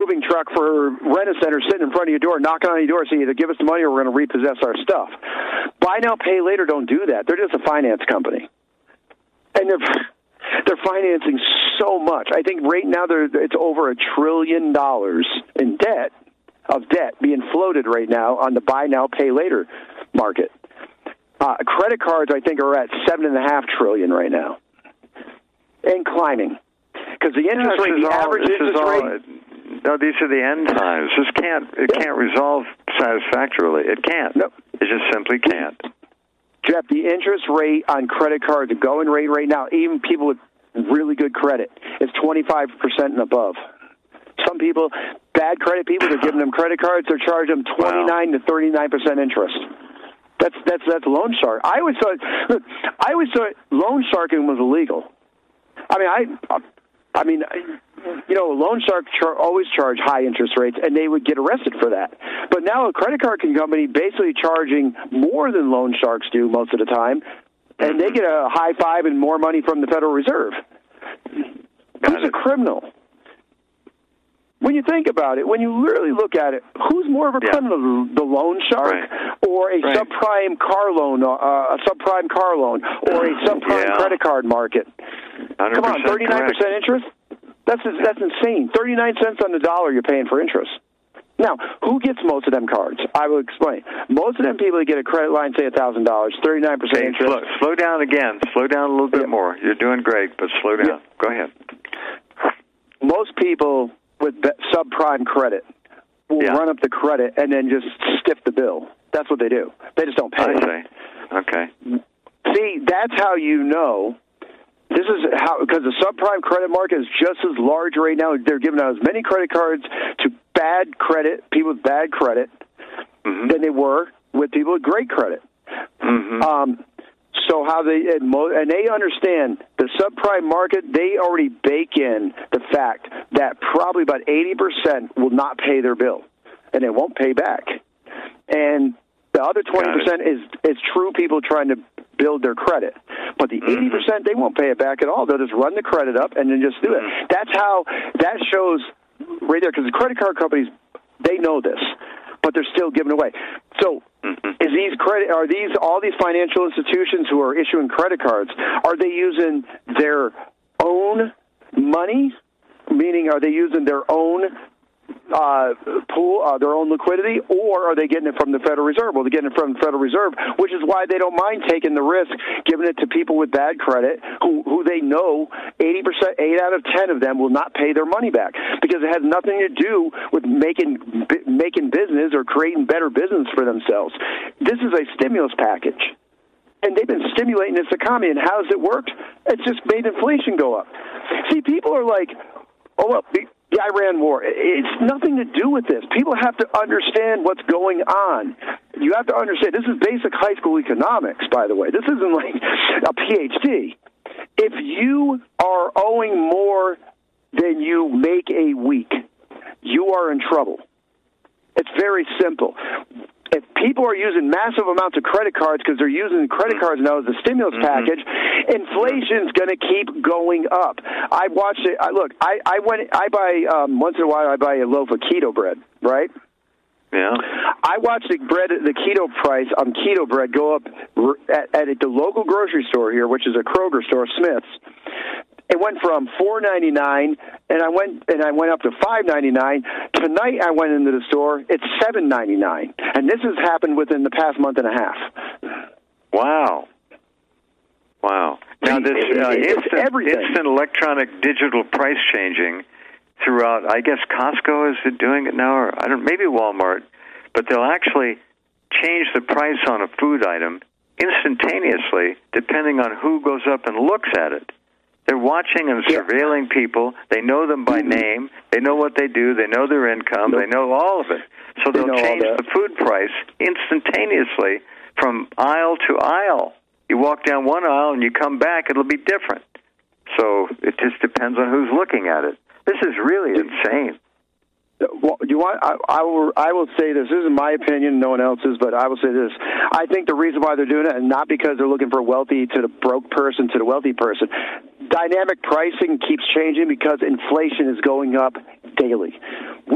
moving truck for Rent-A-Center sitting in front of your door, knocking on your door, saying either give us the money or we're going to repossess our stuff. Buy now, pay later don't do that. They're just a finance company. And they're financing so much. I think right now it's over $1 trillion in debt being floated right now on the buy now, pay later market. Credit cards, I think, are at $7.5 trillion right now, and climbing. Because the interest rate, the average interest rate. No, these are the end times. It can't resolve satisfactorily. It can't. Nope. It just simply can't. Jeff, the interest rate on credit cards, the going rate right now, even people with really good credit, is 25% and above. Some people, bad credit people, they're giving them credit cards, they're charging them 29 to 39% interest. That's loan shark. I always thought loan sharking was illegal. I mean, loan sharks always charge high interest rates, and they would get arrested for that. But now a credit card company basically charging more than loan sharks do most of the time, and they get a high five and more money from the Federal Reserve. Who's a criminal? When you think about it, when you really look at it, who's more of a criminal, the loan shark or a subprime car loan, or a subprime credit card market? Come on, 39% interest? That's insane. 39 cents on the dollar you're paying for interest. Now, who gets most of them cards? I will explain. Most of them people that get a credit line, say $1,000, 39% interest. Slow down again. Slow down a little bit more. You're doing great, but slow down. Go ahead. Most people with subprime credit will run up the credit and then just stiff the bill. That's what they do. They just don't pay. I see. Okay. See, that's how you know. This is how, because the subprime credit market is just as large right now. They're giving out as many credit cards to bad credit, people with bad credit, than they were with people with great credit. So how and they understand the subprime market, they already bake in the fact that probably about 80% will not pay their bill, and they won't pay back. And the other 20% is true people trying to build their credit. But the 80%, they won't pay it back at all. They'll just run the credit up and then just do it. That's how, that shows right there, because the credit card companies, they know this, but they're still giving away. So are all these financial institutions who are issuing credit cards, are they using their own money? Meaning, are they using their own pool, their own liquidity, or are they getting it from the Federal Reserve? Well, they're getting it from the Federal Reserve, which is why they don't mind taking the risk, giving it to people with bad credit, who they know 80%, 8 out of 10 of them will not pay their money back, because it has nothing to do with making business or creating better business for themselves. This is a stimulus package. And they've been stimulating this economy, and how's it worked? It's just made inflation go up. See, people are like, oh, well, the Iran war, it's nothing to do with this. People have to understand what's going on. You have to understand, this is basic high school economics, by the way. This isn't like a PhD. If you are owing more than you make a week, you are in trouble. It's very simple. If people are using massive amounts of credit cards because they're using credit cards now as a stimulus package, inflation's going to keep going up. I watched it. I buy once in a while. I buy a loaf of keto bread, right? Yeah. I watch the keto price on keto bread go up at the local grocery store here, which is a Kroger store, Smith's. It went from $4.99, and I went up to $5.99. Tonight I went into the store; it's $7.99, and this has happened within the past month and a half. Wow! Now this instant electronic digital price changing throughout. I guess Costco is doing it now, or maybe Walmart, but they'll actually change the price on a food item instantaneously, depending on who goes up and looks at it. They're watching and surveilling people. They know them by name. They know what they do. They know their income. They know all of it. So they'll change the food price instantaneously from aisle to aisle. You walk down one aisle and you come back, it'll be different. So it just depends on who's looking at it. This is really insane. Well, I will say this. This is my opinion, no one else's, but I will say this. I think the reason why they're doing it, and not because they're looking for wealthy to the broke person to the wealthy person, dynamic pricing keeps changing because inflation is going up daily.